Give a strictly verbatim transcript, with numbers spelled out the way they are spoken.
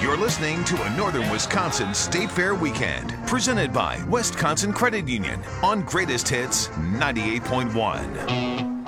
You're listening to a Northern Wisconsin State Fair weekend, presented by Wisconsin Credit Union on Greatest Hits ninety-eight point one.